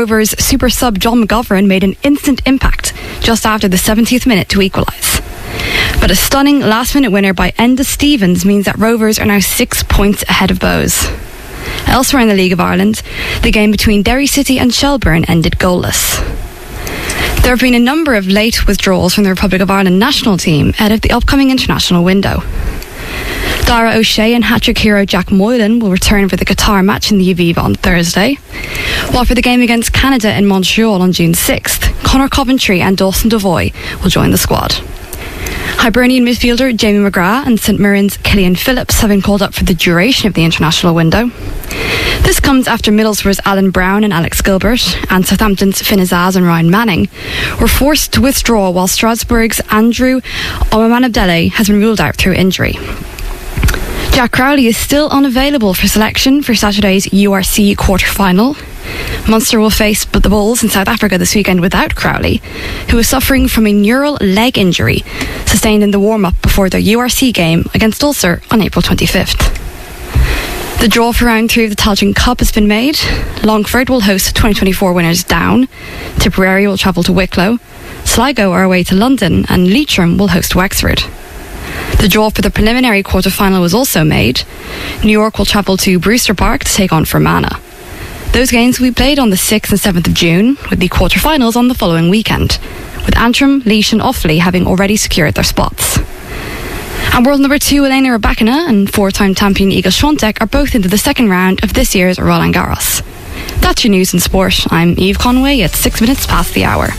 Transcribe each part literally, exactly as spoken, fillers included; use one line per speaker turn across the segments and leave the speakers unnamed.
Rovers super sub John McGovern made an instant impact just after the seventieth minute to equalise. But a stunning last-minute winner by Enda Stevens means that Rovers are now six points ahead of Bohs. Elsewhere in the League of Ireland, the game between Derry City and Shelbourne ended goalless. There have been a number of late withdrawals from the Republic of Ireland national team ahead of the upcoming international window. Dara O'Shea and hat-trick hero Jack Moylan will return for the Qatar match in the Aviva on Thursday, while for the game against Canada in Montreal on June sixth, Conor Coventry and Dawson Devoy will join the squad. Hibernian midfielder Jamie McGrath and St Mirren's Killian Phillips have been called up for the duration of the international window. This comes after Middlesbrough's Alan Brown and Alex Gilbert and Southampton's Finn Azaz and Ryan Manning were forced to withdraw, while Strasbourg's Andrew Omamanabdele has been ruled out through injury. Jack Crowley is still unavailable for selection for Saturday's U R C quarter-final. Munster will face the Bulls in South Africa this weekend without Crowley, who is suffering from a neural leg injury sustained in the warm-up before their U R C game against Ulster on April twenty-fifth. The draw for round three of the Tailteann Cup has been made. Longford will host twenty twenty-four winners Down, Tipperary will travel to Wicklow, Sligo are away to London, and Leitrim will host Wexford. The draw for the preliminary quarter-final was also made. New York will travel to Brewster Park to take on Fermanagh. Those games will be played on the sixth and seventh of June, with the quarter-finals on the following weekend, with Antrim, Laois and Offaly having already secured their spots. And world number two Elena Rybakina and four-time champion Iga Swiatek are both into the second round of this year's Roland Garros. That's your news in sport. I'm Eve Conway at six minutes past the hour.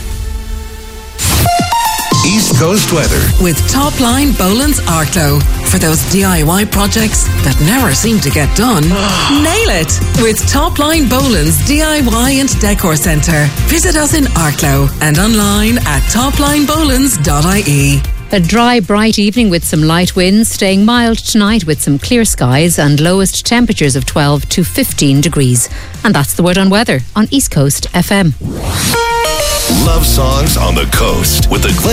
East Coast weather
with Topline Boland's Arklow. For those D I Y projects that never seem to get done, nail it with Topline Boland's D I Y and Decor Centre. Visit us in Arklow and online at topline bolands dot I E.
A dry, bright evening with some light winds, staying mild tonight with some clear skies and lowest temperatures of twelve to fifteen degrees. And that's the word on weather on East Coast F M.
Love songs on the coast with the Glen